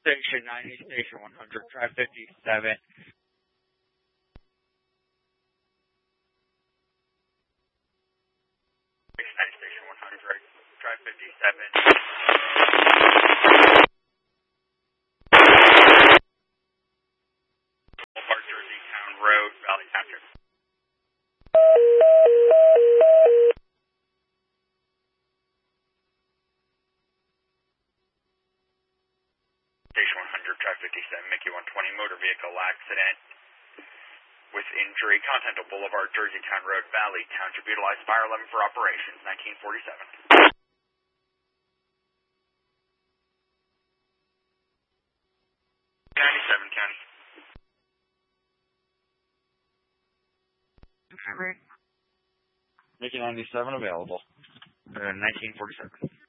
Station 90, Station 100, Drive 57. Station 100, Drive 57. Boulevard, Jersey Town Road, Valley Township. Station 100, Drive 57, Mickey 120, motor vehicle accident with injury, Continental Boulevard, Jersey Town Road, Valley Township. Utilized Fire 11 for operations, 1947. 97 County. Mickey 97 available. 1947.